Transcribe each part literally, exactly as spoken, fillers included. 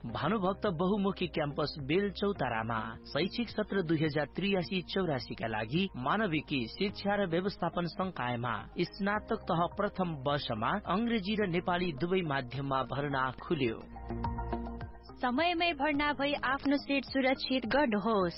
भानुभक्त बहुमुखी क्याम्पस बेल चौतारामा शैक्षिक सत्र दुई हजार त्रियासी चौरासी का लागि मानविकी शिक्षा र व्यवस्थापन संकायमा स्नातक तह प्रथम वर्षमा अंग्रेजी र नेपाली दुवै माध्यममा भर्ना खुल्यो। समयमै भर्ना भई आफ्नो सीट सुरक्षित गर्नुहोस्।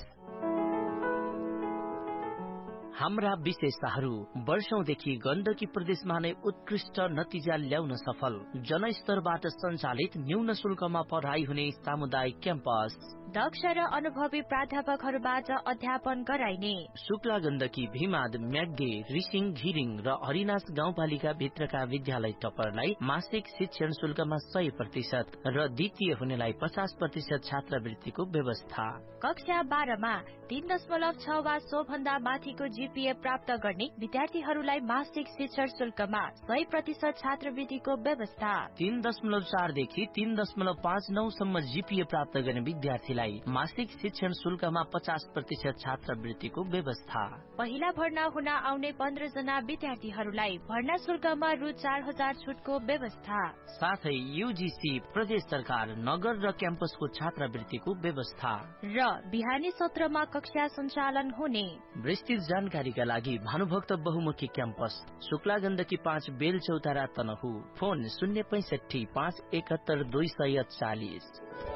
हाम्रा विशेषताहरू वर्षौंदेखि गण्डकी प्रदेशमा नै उत्कृष्ट नतिजा ल्याउन सफल, जनस्तरबाट सञ्चालित न्यून शुल्कमा पढाइ हुने सामुदायिक क्याम्पस, दक्ष र अनुभवी प्राध्यापकहरूबाट अध्यापन गराइने, शुक्ला गण्डकी, भीमाद, म्याग्दी, रिसिङ, घिरिङ र हरिनास गाउँपालिका भित्रका विद्यालय टपरलाई मासिक शिक्षण शुल्कमा सय प्रतिशत र द्वितीय हुनेलाई पचास प्रतिशत छात्रवृत्तिको व्यवस्था। कक्षा बाह्रमा तीन दशमलव छ वा सो भन्दा माथिको जीपीए प्राप्त गर्ने विद्यार्थीहरूलाई मासिक शिक्षण शुल्कमा सय प्रतिशत छात्रवृत्तिको व्यवस्था। तीन दशमलव चारदेखि तीन दशमलव पाँच नौ सम्म जीपीए प्राप्त गर्ने विद्यार्थीलाई मासिक शिक्षण शुल्कमा पचास प्रतिशत छात्रवृत्तिको व्यवस्था। पहिला भर्ना हुन आउने पन्ध्र जना विद्यार्थीहरूलाई भर्ना शुल्कमा रु चार हजार छुटको व्यवस्था। साथै यूजीसी, प्रदेश सरकार, नगर र क्याम्पसको छात्रवृत्तिको व्यवस्था र बिहानी सत्रमा कक्षा सञ्चालन हुने। विस्तृत जानकारीका लागि भानुभक्त बहुमुखी क्याम्पस, शुक्ला गण्डकी पाँच, बेल चौतारा, तनहु। फोन शून्य पैंसठी पाँच एकहत्तर दुई सय चालिस।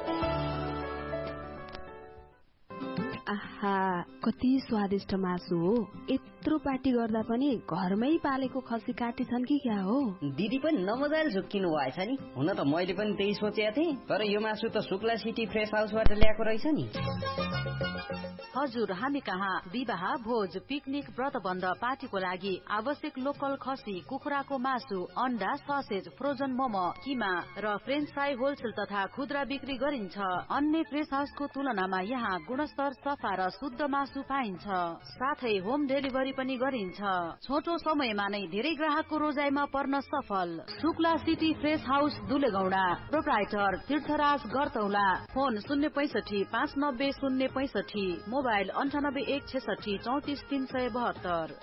आहा, कति स्वादिष्ट मासु हो। यत्रो पार्टी गर्दा पनि घरमै पालेको खसी काटी छन् कि क्या हो? दिदी पनि नमजाले झुक्किनु भएछ नि। हुन त मैले पनि त्यही सोचेको थिएँ, तर यो मासु त शुक्ला सिटी फ्रेस हाउसबाट ल्याएको रहेछ नि। हजुर, हामी कहाँ विवाह, भोज, पिकनिक, व्रतबन्ध, पार्टीको लागि आवश्यक लोकल खसी, कुखुराको मासु, अन्डा, ससेज, फ्रोजन मोमो, किमा र फ्रेन्च फ्राई होलसेल तथा खुद्रा बिक्री गरिन्छ। अन्य फ्रेस हाउसको तुलनामा यहाँ गुणस्तर, सफा र शुद्ध मासु पाइन्छ। साथै होम डेलिभरी पनि गरिन्छ। छोटो समयमा नै धेरै ग्राहकको रोजाइमा पर्न सफल। Shukla city fresh house, दुलेगौडा। Proprietor तीर्थराज गरतौला। फोन शून्य पैंसठी पाँच नब्बे शून्य पैंसठी, मोबाइल अन्ठानब्बे एक छेसठी चौतिस तीन सय बहत्तर।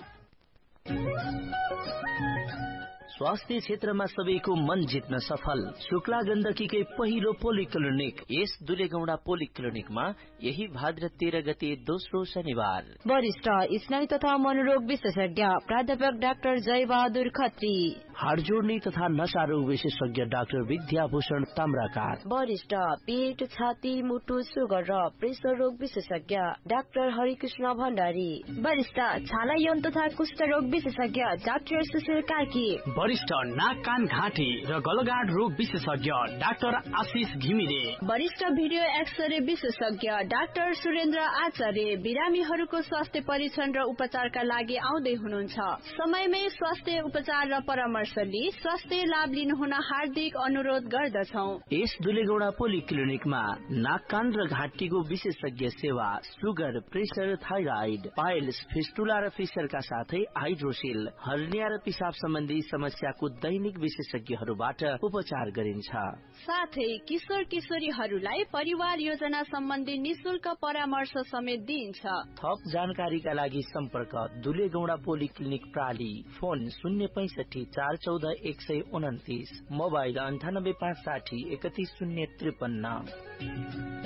स्वास्थ्य क्षेत्रमा सबैको मन जित्न सफल शुक्ला गण्डकीकै पहिलो पोलिक्लिनिक यस दुलेगौडा पोलिक्लिनिकमा यही भाद्र तेह्र गते दोस्रो शनिबार वरिष्ठ स्नायु तथा मनोरोग विशेषज्ञ प्राध्यापक डाक्टर जय बहादुर खत्री, हाड जोड्ने तथा नशा रोग विशेषज्ञ डाक्टर विद्याभूषण ताम्राकार, वरिष्ठ पेट, छाती, मुटु, सुगर र प्रेसर रोग विशेषज्ञ डाक्टर हरिकृष्ण भण्डारी, वरिष्ठ छाला यौन तथा कुष्ठ रोग विशेषज्ञ डाक्टर सुशील कार्की, वरिष्ठ नाक, कान, घाँटी र गलगाँड रोग विशेषज्ञ डाक्टर आशिष घिमिरे, वरिष्ठ भिडियो एक्सरे विशेषज्ञ डाक्टर सुरेन्द्र आचार्य बिरामीहरूको स्वास्थ्य परीक्षण र उपचारका लागि आउँदै हुनुहुन्छ। समयमै स्वास्थ्य उपचार र परामर्श लिई स्वास्थ्य लाभ लिनुहुन हार्दिक अनुरोध गर्दछौं। यस दुलेगौडा पोलिक्लिनिकमा नाक, कान र घाँटीको विशेषज्ञ सेवा, sugar, pressure, thyroid, piles, fistula र फिसरका साथै हाइड्रोसिल, हर्निया र पिसाब सम्बन्धी समस्याको दैनिक विशेषज्ञहरूबाट उपचार गरिन्छ। साथै किशोर किशोरीहरूलाई परिवार योजना सम्बन्धी निशुल्क परामर्श समेत दिइन्छ। थप जानकारीका लागि सम्पर्क दुलेगौडा पोलिक्लिनिक प्राली। फोन शून्य पैंसठी चार चौध एक सय उन्तिस, मोबाइल अन्ठानब्बे पाँच साठी एकतीस शून्य त्रिपन्न।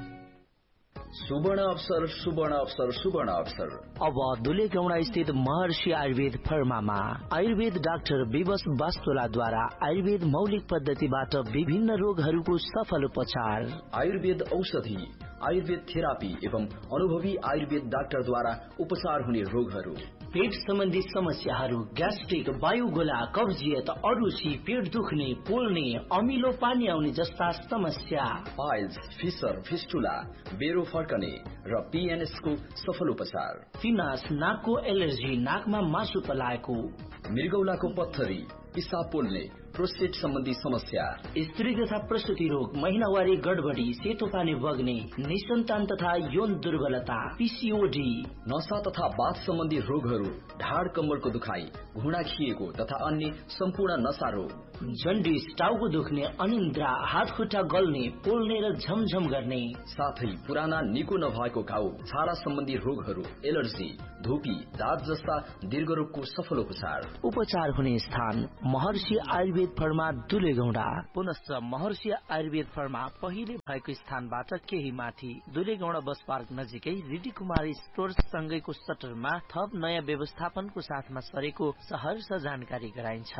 सुवर्ण अवसर, सुवर्ण अवसर, सुवर्ण अवसर। अब दुलेगौडा स्थित महर्षि आयुर्वेद फर्मामा आयुर्वेद डाक्टर विवश वास्तुलाद्वारा आयुर्वेद मौलिक पद्धतिबाट विभिन्न रोगहरूको सफल उपचार, आयुर्वेद औषधि, आयुर्वेद थेरापी एवं अनुभवी आयुर्वेद डाक्टरद्वारा उपचार हुने रोगहरू, पेट सम्बन्धी समस्याहरू, ग्यास्ट्रिक, वायुगोला, कब्जियत, अरुची, पेट दुख्ने, पोल्ने, अमिलो पानी आउने जस्ता समस्या, पाइल्स, फिसर, फिस्टुला, बेरो फर्कने र पीएनएस को सफल उपचार, फिनास, नाकको एलर्जी, नाकमा मासु पलाएको, मृगौलाको पत्थरी, पिसाब पोल्ने, प्रोस्टेट सम्बन्धी समस्या, स्त्री तथा प्रसूति रोग, महिनावारी गडबडी, सेतो पानी बग्ने, निसन्तान तथा यौन दुर्बलता, पीसीओडी, नशा तथा बाथ सम्बन्धी रोगहरू, ढाड कम्मरको दुखाइ, घुँडा खिएको तथा अन्य सम्पूर्ण नशा रोग, जन्डिस, टाउको दुख्ने, अनिन्द्रा, हात खुट्टा गल्ने, पोल्ने र झमझम गर्ने, साथै पुराना निको नभएको घाउ, छाला सम्बन्धी रोगहरू, एलर्जी, धुपी, दाँत जस्ता दीर्घ रोगको सफल उपचार। उपचार हुने स्थान महर्षि आयुर्वेद आयुर्वेद फर्मा दुलेगौडा। पुनश्च महर्षि आयुर्वेद फर्मा पहिले भएको स्थानबाट केही माथि दुलेगौडा बस पार्क नजिकै रिडी कुमारी स्टोर्स सँगैको सटरमा थप नयाँ व्यवस्थापनको साथमा सरेको सहर्ष जानकारी गराइन्छ।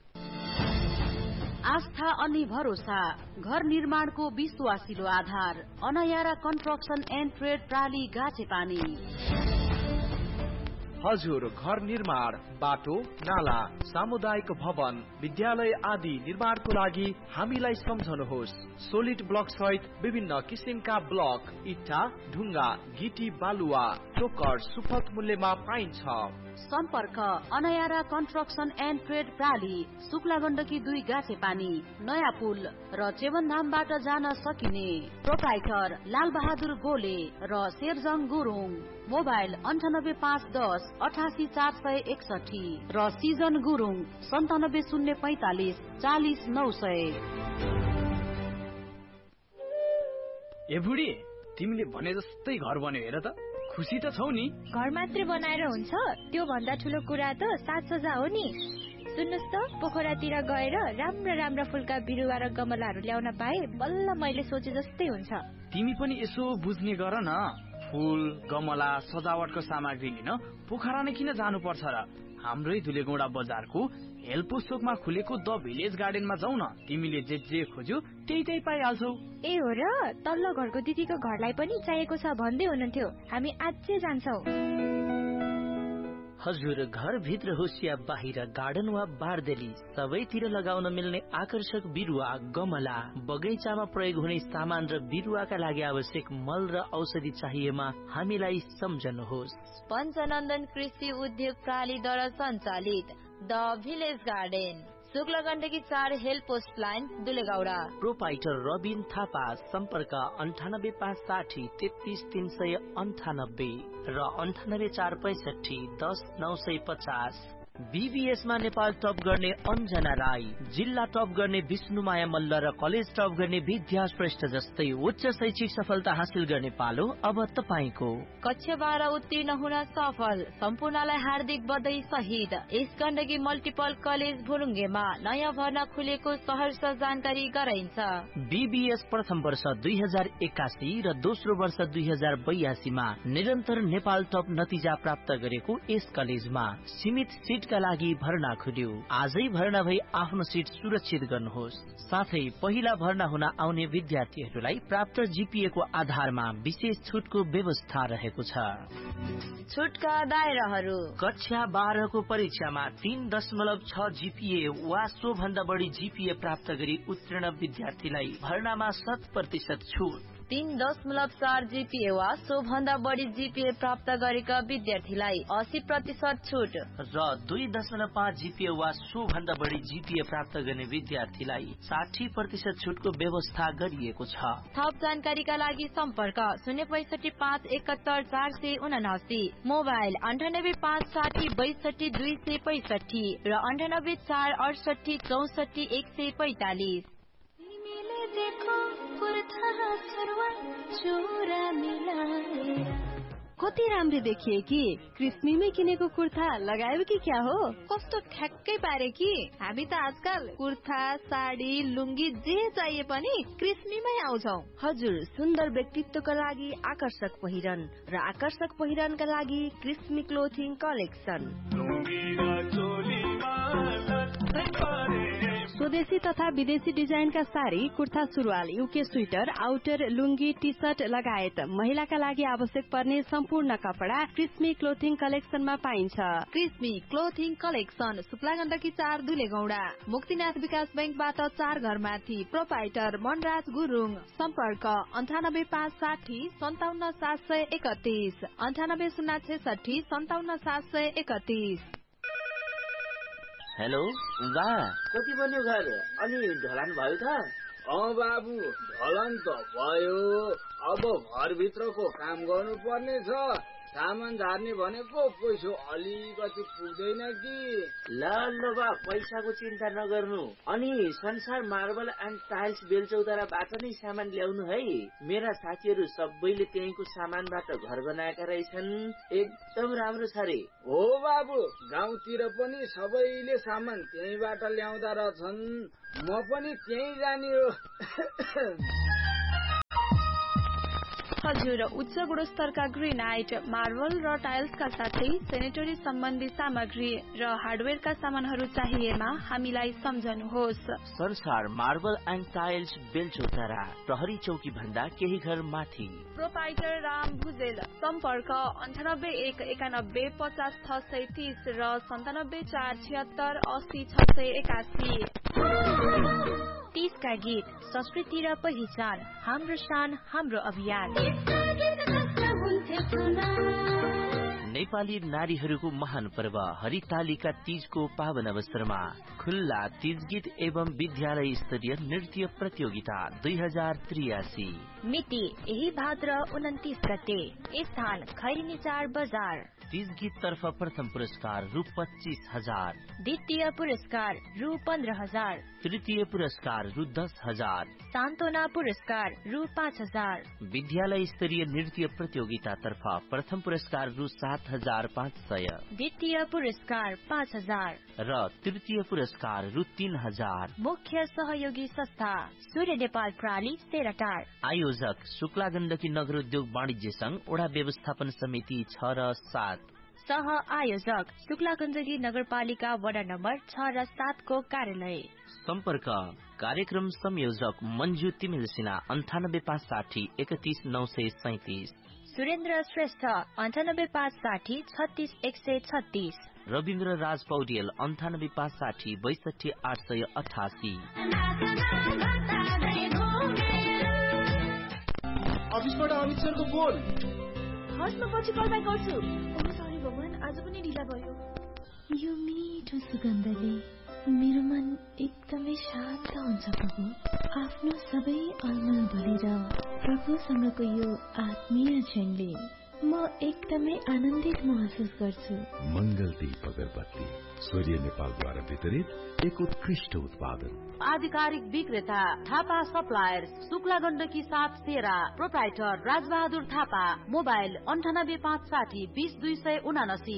आस्था अनि भरोसा घर निर्माणको विश्वासिलो आधार अनायारा कन्स्ट्रक्सन एन्ड ट्रेड प्राली गाछेपानी। हजुर घर निर्माण, बाटो, नाला, सामुदायिक भवन, विद्यालय आदि निर्माणको लागि हामीलाई सम्झनुहोस्। सोलिड ब्लक सहित विभिन्न किसिमका ब्लक, इट्टा, ढुङ्गा, गिटी, बालुवा, चोकर सुपथ मूल्यमा पाइन्छ। सम्पर्क अनायारा construction and trade प्राली, Shukla Gandaki दुई गाछे पानी, नयाँ पुल र चेवनधामबाट जान सकिने। प्रोप्राइटर लाल बहादुर गोले र शेरजङ गुरुङ। मोबाइल अन्ठानब्बे पाँच दस अठासी चार सय एकसठी र सिजन गुरुङ सन्तानब्बे शून्य पैतालिस चालिस नौ सय। ए बुढी, तिमीले भने जस्तै घर बन्यो हेर त। खुसी त छौ नि? घर मात्रै बनाएर हुन्छ? त्यो भन्दा ठुलो कुरा त साज सज्जा हो नि। सुन्नुस् त, पोखरातिर गएर राम्रा राम्रा फुलका बिरुवा र गमलाहरू ल्याउन पाए बल्ल मैले सोचे जस्तै हुन्छ। तिमी पनि यसो बुझ्ने गर न। फूल, गमला, सजावटको सामग्री लिन पोखरा नै किन जानु पर्छ र? हाम्रै दुलेगौडा बजारको हेलपोस्टोकमा खुलेको द भिलेज गार्डनमा जाऊ न। तिमीले जे जे खोज्यौ त्यही त्यही पाइहाल्छौ। ए हो र? तल्लो घरको दिदीको घरलाई पनि चाहिएको छ भन्दै हुनुहुन्थ्यो। हामी आजै जान्छौ। हजुर, घर भित्र होस् या बाहिर, गार्डन वा बारदेली, सबैतिर लगाउन मिल्ने आकर्षक बिरुवा, गमला, बगैँचामा प्रयोग हुने सामान र बिरुवाका लागि आवश्यक मल र औषधि चाहिएमा हामीलाई सम्झनुहोस्। पञ्चनन्दन कृषि उद्योग प्रालीद्वारा सञ्चालित the village garden, Shukla Gandaki चार hell post line, दुलेगौडा। Proprietor Rabin Thapa. सम्पर्क अन्ठानब्बे पाँच साठी तेत्तिस तीन सय अन्ठानब्बे र अन्ठानब्बे चार पैसठी दस नौ सय पचास। बीबीएसमा नेपाल टप गर्ने अञ्जना राई, जिल्ला टप गर्ने विष्णुमाया मल्ल र कलेज टप गर्ने विद्या श्रेष्ठ जस्तै उच्च शैक्षिक सफलता हासिल गर्ने पालो अब तपाईको। कक्षा बाह्र उत्तीर्ण हुन सफल सम्पूर्णलाई हार्दिक बधाई सहित यस गण्डकी मल्टिपल कलेज भुलुङ्गेमा नयाँ भर्ना खुलेको सहर्ष जानकारी गराइन्छ। बीबीएस प्रथम वर्ष दुई हजार एकासी र दोस्रो वर्ष दुई हजार बयासीमा निरन्तर नेपाल टप नतिजा प्राप्त गरेको यस कलेजमा सीमित सीटका लागि भर्ना खुल्यो। आजै भर्ना भई आफ्नो सीट सुरक्षित गर्नुहोस्। साथै पहिला भर्ना हुन आउने विद्यार्थीहरूलाई प्राप्त जीपीए को आधारमा विशेष छुटको व्यवस्था रहेको छ। छुटका दायराहरू: कक्षा बाह्रको परीक्षामा तीन दशमलव छ जीपीए वा सो भन्दा बढी जीपीए प्राप्त गरी उत्तीर्ण विद्यार्थीलाई भर्नामा शत प्रतिशत छुट। तीन दशमलव चार जीपीए वा सो भन्दा बढी जीपीए प्राप्त गरेका विद्यार्थीलाई अस्सी प्रतिशत छुट र दुई दशमलव पाँच जीपीए वा सो भन्दा बढी जीपीए प्राप्त गर्ने विद्यार्थीलाई साठी प्रतिशत छुटको व्यवस्था गरिएको छ। थप जानकारीका लागि सम्पर्क शून्य पैसठी पाँच एकहत्तर चार सय उनासी, मोबाइल अन्ठानब्बे पाँच साठी बैसठी दुई सय पैसठी र अन्ठानब्बे चार अडसठी चौसठी एक सय पैतालिस। कति राम्रो देखिए कि कृष्णीमै किनेको कुर्ता लगायो कि क्या हो? कस्तो ठ्याक्कै पारे कि हामी त आजकल कुर्ता, साडी, लुङ्गी जे चाहिए पनि कृष्णीमै आउँछौ। हजुर, सुन्दर व्यक्तित्वका लागि आकर्षक पहिरन र आकर्षक पहिरनका लागि कृष्णी क्लोथिङ कलेक्सन। स्वदेशी तथा विदेशी डिजाइनका साडी, कुर्ता, सुरुवाल, युके स्वेटर, आउटर, लुङ्गी, टी सर्ट लगायत महिलाका लागि आवश्यक पर्ने सम्पूर्ण कपडा कृष्मी क्लोथिङ कलेक्सनमा पाइन्छ। कृष्मी क्लोथिङ कलेक्सन, शुक्ला गण्डकी चार, दुलेगौडा, मुक्तिनाथ विकास बैंकबाट चार घर माथि। प्रोपाइटर मनराज गुरुङ। सम्पर्क अन्ठानब्बे पाँच साठी सन्ताउन्न सात सय एकतिस, अन्ठानब्बे शून्य छेसठी सन्ताउन्न सात सय एकतिस। हेलो बा, कति बन्यो घर? अनि ढलान भयो त? अँ बाबु, ढलान त भयो। अब घरभित्रको काम गर्नु पर्ने छ। सामान झार्ने भनेको पैसा अलिकति पुग्दैन कि। ल ल बा पैसाको चिन्ता नगर्नु। अनि संसार मार्बल एन्ड टाइल्स बेलचौताराबाट नै सामान ल्याउनु है। मेरा साथीहरू सबैले त्यहीँको सामानबाट घर बनाएका रहेछन्। एकदम राम्रो छ रे। हो बाबु, गाउँतिर पनि सबैले सामान त्यहीँबाट ल्याउँदा रहेछन्। म पनि त्यहीँ जाने हो। हजुर, उच्च गुणस्तरका ग्रेनाइट, मार्बल र टाइल्सका साथै सेनेटरी सम्बन्धी सामग्री र हार्डवेयरका सामानहरू चाहिएमा हामीलाई सम्झनुहोस्। संसार मार्बल एन्ड टाइल्स बेलचौतारा, प्रहरी चौकी भन्दा केही घर माथि। प्रोपाइटर राम भुजेल। सम्पर्क अन्ठानब्बे एक एकानब्बे पचास छ सय तीस र सन्तानब्बे चार छिहत्तर अस्सी छ सय एकासी। तीसका गीत, संस्कृति र पहिचान, हाम्रो शान हाम्रो अभियान। नेपाली नारीहरूको महान पर्व हरितालिका तीजको पावन अवसरमा खुल्ला तीज गीत एवं विद्यालय स्तरीय नृत्य प्रतियोगिता दुई हजार त्रियासी। मिति यही भाद्र उन्तीस गते। स्थान खैरिनी चार बजार। तीज गीत तर्फ प्रथम पुरस्कार रु पच्चीस हजार, द्वितीय पुरस्कार रु पन्ध्र हजार, तृतीय पुरस्कार रु दस हजार, सान्त्वना पुरस्कार रु पाँच हजार। विद्यालय स्तरीय नृत्य प्रतियोगिता तर्फ प्रथम पुरस्कार रु सात हजार पाँच सय, द्वितीय पुरस्कार पाँच हजार र तृतीय पुरस्कार रु तीन हजार। मुख्य सहयोगी संस्था सूर्य नेपाल प्राली सेराटार। आयोजक शुक्ला गण्डकी नगर उद्योग वाणिज्य संघ वडा व्यवस्थापन समिति छ र सात। सह आयोजक शुक्ला गण्डकी नगरपालिका वडा नम्बर छ र सात को कार्यालय। सम्पर्क कार्यक्रम संयोजक मञ्जु तिमिल सिन्हा अन्ठानब्बे पाँच साठी एकतीस नौ सय सैतिस। सुरेन्द्र श्रेष्ठ अन्ठानब्बे पाँच साठी छत्तीस एक सय छत्तीस। रविन्द्र राज पौडेल अन्ठानब्बे पाँच साठी बैसठी आठ सय अठासी। अफिसबाट अमित सरको फोन। हस्, म पछि कल ब्याक गर्छु। सरी भगवान, आज पनि ढिला भयो। यो मिठो सुगन्धले मेरो मन एकदमै शान्त हुन्छ प्रभु। आफ्नो सबै अलमल भरेर प्रभुसँगको यो आत्मीय क्षणले म एकदमै आनन्दित महसुस गर्छु। मंगलदीप अगरबत्ती सूर्य नेपालद्वारा वितरित एक उत्कृष्ट उत्पादन। आधिकारिक विक्रेता थापा सप्लायर्स, शुक्ला गण्डकी सात सेरा। प्रोप्राइटर राजबहादुर थापा। मोबाइल अन्ठानब्बे पाँच साठी बीस दुई सय उनासी।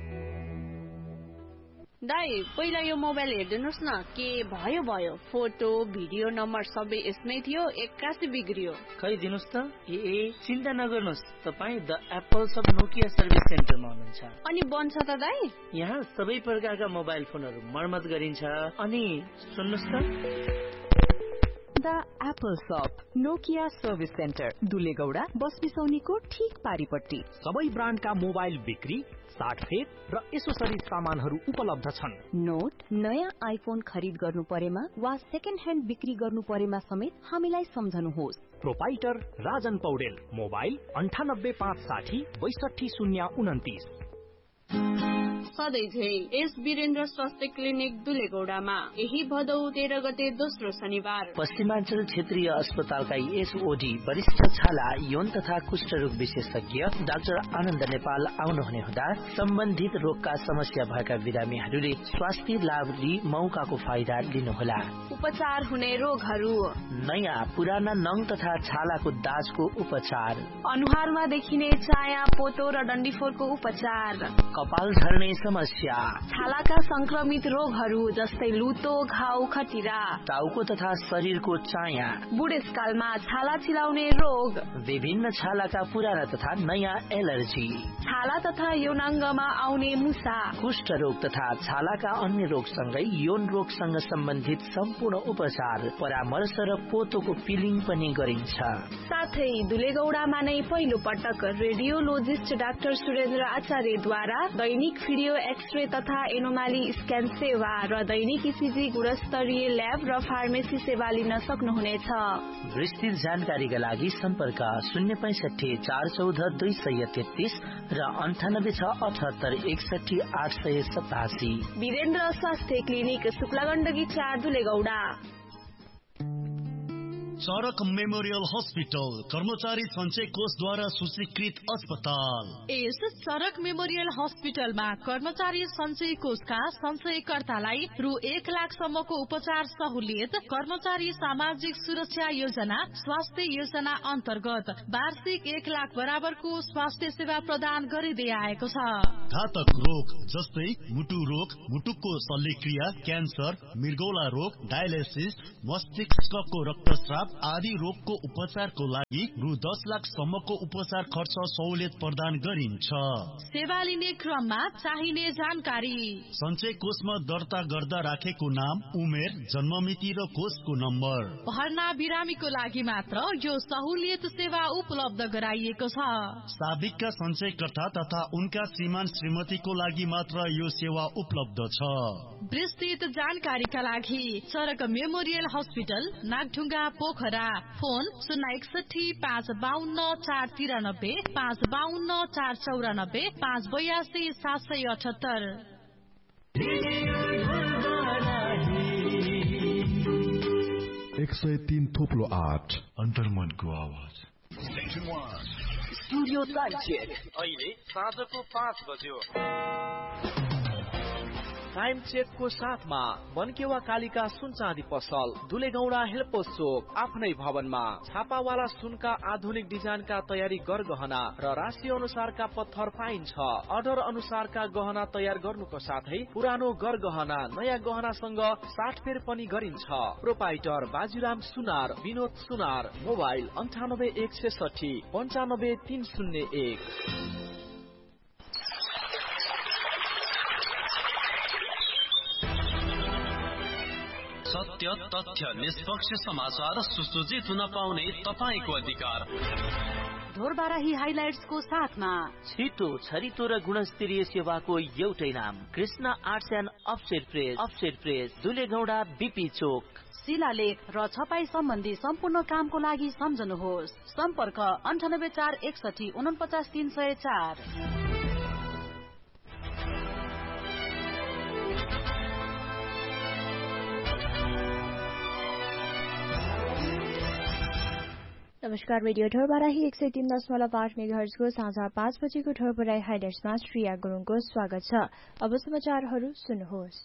दाई, पहिला यो मोबाइल हेरिदिनुहोस् न, के भयो भयो। फोटो भिडियो नम्बर सबै यसमै थियो, एक्कासी बिग्रियो। खै दिनुहोस् त। ए ए चिन्ता नगर्नुहोस्, तपाईँ the Apple sub Nokia service सेन्टरमा हुनुहुन्छ। अनि बन्छ त दाई? यहाँ सबै प्रकारका मोबाइल फोनहरू मर्मत गरिन्छ। अनि सुन्नुहोस् त, द एप्पल शप नोकिया सर्भिस सेन्टर, दुलेगौडा बस बिसौनीको ठीक पारिपट्टि। सबै ब्रान्डका मोबाइल बिक्री, साटफेर र एसोसरिज सामानहरू उपलब्ध छन्। नोट, नयाँ आइफोन खरिद गर्नु परेमा वा सेकेन्ड ह्यान्ड बिक्री गर्नु परेमा समेत हामीलाई सम्झनुहोस्। प्रोपाइटर राजन पौडेल। मोबाइल अन्ठानब्बे पाँच साठी बैसठी शून्य उन्तिस। सधैँ झै एस वीरेन्द्र स्वास्थ्य क्लिनिक दुलेगौडामा यही भदौ तेह्र गते दोस्रो शनिबार पश्चिमाञ्चल क्षेत्रीय अस्पतालका एसओडी वरिष्ठ छाला यौन तथा कुष्ठरोग विशेषज्ञ डाक्टर आनन्द नेपाल आउनुहुने हुँदा सम्बन्धित रोगका समस्या भएका बिरामीहरूले स्वास्थ्य लाभ लिई मौकाको फाइदा लिनुहोला। उपचार हुने रोगहरू: नयाँ पुराना नङ तथा छालाको दाजको उपचार, अनुहारमा देखिने चाया, पोतो र डन्डीफोरको उपचार, कपाल झर्ने समस्या, छालाका संक्रमित रोगहरू जस्तै लुतो, घाउ, खटिरा, टाउको तथा शरीरको चाया, बुढेसकालमा छाला चिलाउने रोग, विभिन्न छालाका पुराना तथा नयाँ एलर्जी, छाला तथा यौनाङ्गमा आउने मुसा, कुष्ठ रोग तथा छालाका अन्य रोगसँगै यौन रोगसँग सम्बन्धित सम्पूर्ण उपचार, परामर्श र पोतोको पिलिङ पनि गरिन्छ। साथै दुलेगौडामा नै पहिलो पटक रेडियोलोजिस्ट डाक्टर सुरेन्द्र आचार्यद्वारा दैनिक भिडियो एक्सरे तथा एनोमाली स्क्यान सेवा र दैनिक इसिजी गुणस्तरीय ल्याब र फार्मेसी सेवा लिन सक्नुहुनेछ। विस्तृत जानकारीका लागि सम्पर्क शून्य पैंसठी चार चौध दुई सय तेत्तीस र अन्ठानब्बे छ अठहत्तर एकसठी आठ सय सतासी। वीरेन्द्र स्वास्थ्य क्लिनिक शुक्ला गण्डकी चार दुलेगौडा। चरक मेमोरियल हस्पिटल कर्मचारी सञ्चय कोषद्वारा सूचीकृत अस्पताल। यस चरक मेमोरियल हस्पिटलमा कर्मचारी सञ्चय कोषका सञ्चयकर्तालाई रु एक लाखसम्मको उपचार सहुलियत, कर्मचारी सामाजिक सुरक्षा योजना, स्वास्थ्य योजना अन्तर्गत वार्षिक एक लाख बराबरको स्वास्थ्य सेवा प्रदान गरिँदै आएको छ। घातक रोग जस्तै मुटु रोग, मुटुको शल्यक्रिया, क्यान्सर, मृगौला रोग, डायलिसिस, मस्तिष्कको रक्तस्राव आदि रोगको उपचारको लागि रु दस लाख सम्मको उपचार खर्च सहुलियत प्रदान गरिन्छ। सेवा लिने क्रममा चाहिने जानकारी: सञ्चय कोषमा दर्ता गर्दा राखेको नाम, उमेर, जन्ममिति र कोषको नम्बर। भर्ना बिरामीको लागि मात्र यो सहुलियत सेवा उपलब्ध गराइएको छ। साबिकका सञ्चयकर्ता तथा उनका श्रीमान श्रीमतीको लागि मात्र यो सेवा उपलब्ध छ। विस्तृत जानकारीका लागि चरक memorial hospital, Nagdhunga, Pokhara. Phone शून्य एकसठी पाँच बाहन्न चार तिरानब्बे, पाँच बाहन्न चार चौरानब्बे, पाँच बयासी सात सय अठहत्तर। एक सय तीन थोप्लो आठ अन्तर्मनको आवाज। स्टुडियो टाइम चेक अहिले साँझको पाँच बज्यो। टाइम चेकको साथमा बनकेवा कालिका सुन चाँदी पसल, दुलेगौडा हेल्पोस चोक, आफ्नै भवनमा छापावाला सुनका आधुनिक डिजाइनका तयारी गरगहना र राशि अनुसारका पत्थर पाइन्छ। अर्डर अनुसारका गहना तयार गर्नुको साथै पुरानो गरगहना नयाँ गहनासँग साटफेर पनि गरिन्छ। प्रोपाइटर बाजुराम सुनार, विनोद सुनार। मोबाइल अन्ठानब्बे एक छेसठी पन्चानब्बे तीन शून्य एक। सत्य, तथ्य, निष्पक्ष समाचार सुसज्जित हुन पाउने तपाईको अधिकार। ढोरबाराही हाइलाइट्सको साथमा छिटो, छरितो र गुणस्तरीय सेवाको एउटै नाम, Krishna arts and offset press. Offset press, दुलेगौडा, BP चोक। शिलालेख र छपाई सम्बन्धी सम्पूर्ण कामको लागि सम्झनुहोस्। सम्पर्क अन्ठानब्बे चार एकसठी उनपचास तीन सय चार। नमस्कार, रेडियो ढोरबाराही एक सय तीन दशमलव आठ मेगाहर्जको साँझ पाँच बजेको ढोरबाराही हाइलाइट्समा श्रेया गुरुङको स्वागत छ। अब समाचारहरू सुन्नुहोस्।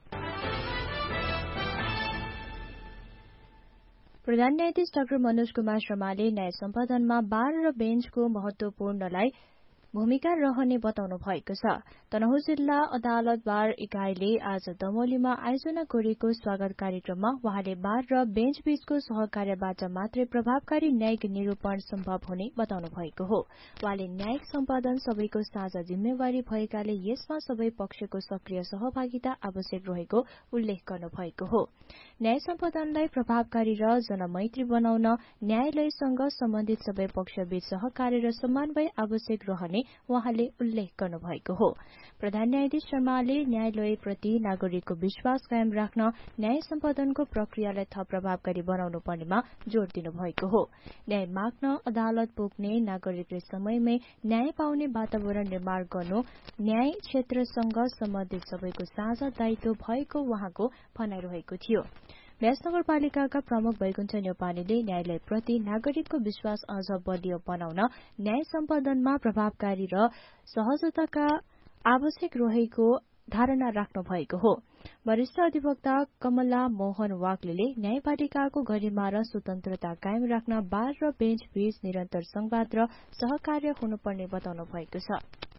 प्रधान न्यायाधीश डाक्टर मनोज कुमार शर्माले न्याय सम्पादनमा बार र बेन्चको महत्वपूर्णलाई भूमिका रहने बताउनु भएको छ। तनहुँ जिल्ला अदालत बार इकाइले आज दमोलीमा आयोजना गरेको स्वागत कार्यक्रममा वहाँले बार र बेन्च बीचको सहकार्यबाट मात्रै प्रभावकारी न्यायिक निरूपण सम्भव हुने बताउनु भएको हो। वहाँले न्यायिक सम्पादन सबैको साझा जिम्मेवारी भएकाले यसमा सबै पक्षको सक्रिय सहभागिता आवश्यक रहेको उल्लेख गर्नु भएको हो। न्याय सम्पादनलाई प्रभावकारी र जनमैत्री बनाउन न्यायालयसँग सम्बन्धित सबै पक्षबीच सहकार्य र समन्वय आवश्यक रहने उहाँले उल्लेख गर्नुभएको हो। प्रधान न्यायाधीश शर्माले न्यायालयप्रति नागरिकको विश्वास कायम राख्न न्याय सम्पादनको प्रक्रियालाई थप प्रभावकारी बनाउनु पर्नेमा जोड़ दिनुभएको हो। न्याय माग्न अदालत पुग्ने नागरिकले समयमै न्याय पाउने वातावरण निर्माण गर्नु न्याय क्षेत्रसँग सम्बन्धित सबैको साझा दायित्व भएको उहाँको भनाइरहेको थियो। व्यास नगरपालिकाका प्रमुख वैकुण्ठ न्यौपानेले न्यायालयप्रति नागरिकको विश्वास अझ बलियो बनाउन न्याय सम्पादनमा प्रभावकारी र सहजताका आवश्यक रहेको धारणा राख्नु भएको हो। वरिष्ठ अधिवक्ता कमला मोहन वाग्लेले न्यायपालिकाको गरिमा र स्वतन्त्रता कायम राख्न बार र बेन्च बीच निरन्तर संवाद र सहकार्य हुनुपर्ने बताउनु भएको छ।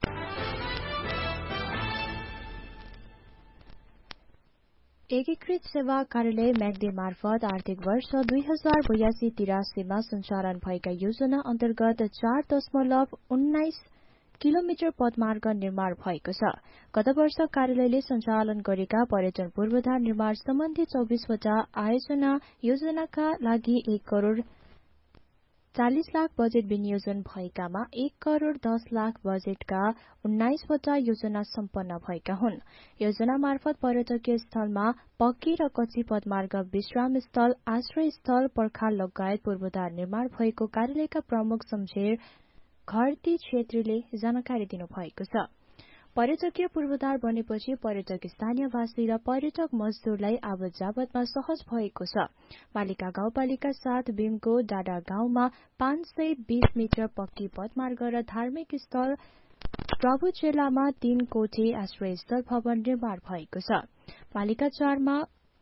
एकीकृत सेवा कार्यालय म्याग्दे मार्फत आर्थिक वर्ष दुई हजार बयासी तिरासीमा सञ्चालन भएका योजना अन्तर्गत चार दशमलव उन्नाइस किलोमिटर पदमार्ग निर्माण भएको छ। गत वर्ष कार्यालयले सञ्चालन गरेका पर्यटन पूर्वाधार निर्माण सम्बन्धी चौबिसवटा आयोजना योजनाका लागि एक करोड़ चालीस लाख बजेट विनियोजन भएकामा एक करोड़ दस लाख बजेटका उन्नाइसवटा योजना सम्पन्न भएका हुन्। योजना मार्फत पर्यटकीय स्थलमा पक्की र कच्ची पदमार्ग, विश्राम स्थल, आश्रय स्थल, पर्खाल लगायत पूर्वाधार निर्माण भएको कार्यालयका प्रमुख सम्झेर घरती छेत्रीले जानकारी दिनुभएको छ। पर्यटकीय पूर्वाधार बनेपछि पर्यटक स्थानीयवासी र पर्यटक मजदूरलाई आवत जावतमा सहज भएको छ। पालिका गाउँपालिका साथ भीमको डाँडा गाउँमा पाँच सय बीस मिटर पक्की पदमार्ग र धार्मिक स्थल प्रभु चेलामा तीन कोठे आश्रयस्थल भवन निर्माण भएको छ। पालिका चारमा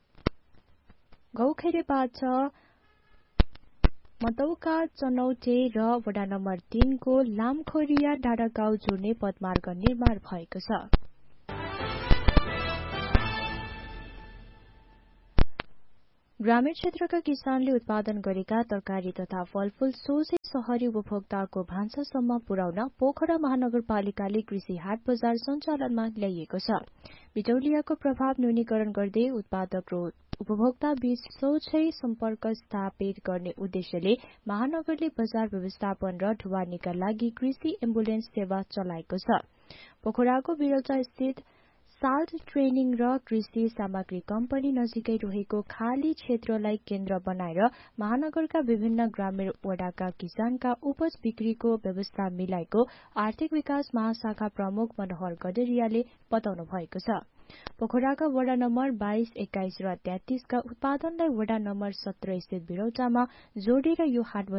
गौखेरेबाट मतौका चनौटे र वडा नम्बर तीन को लामखोरिया डाँडा गाउँ जोड्ने पदमार्ग निर्माण भएको छ। ग्रामीण क्षेत्रका किसानले उत्पादन गरेका तरकारी तथा फलफूल सोझै शहरी उपभोक्ताको भान्सासम्म पुर्याउन पोखरा महानगरपालिकाले कृषि हाट बजार सञ्चालनमा ल्याइएको छ। बिचौलियाको प्रभाव न्यूनीकरण गर्दै उत्पादक र उपभोक्ता बीच सोझै सम्पर्क स्थापित गर्ने उद्देश्यले महानगरले बजार व्यवस्थापन र ढुवानीका लागि कृषि एम्बुलेन्स सेवा चलाएको छ। पोखराको बिरौटा स्थित साल्ट ट्रेनिङ र कृषि सामग्री कम्पनी नजिकै रहेको खाली क्षेत्रलाई केन्द्र बनाएर महानगरका विभिन्न ग्रामीण वडाका किसानका उपज बिक्रीको व्यवस्था मिलाएको आर्थिक विकास महाशाखा प्रमुख मनोहर गडेरियाले बताउनु भएको छ। पोखराका वडा नम्बर बाइस, एक्काइस र तेत्तीस का उत्पादनलाई वडा नम्बर सत्र स्थित बिरौटामा जोडेर यो हाट